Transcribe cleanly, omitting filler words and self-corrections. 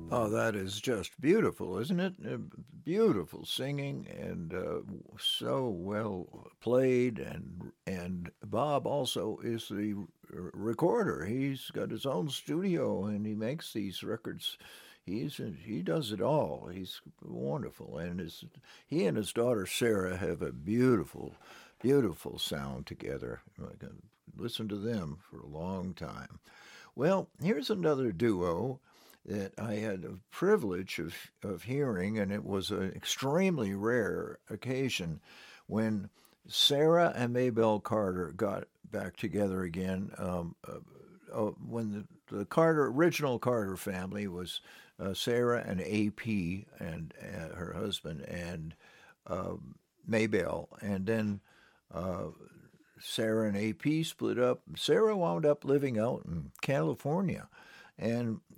Oh, that is just beautiful, isn't it? Beautiful singing and so well played. And Bob also is the recorder. He's got his own studio and he makes these records. He does it all. He's wonderful, and he and his daughter Sarah have a beautiful sound together. I can listen to them for a long time. Well, here's another duo that I had the privilege of hearing, and it was an extremely rare occasion when Sarah and Maybelle Carter got back together again. When the Carter original Carter family was Sarah and AP and her husband and Maybelle, and then uh, Sarah and AP split up. Sarah wound up living out in California, and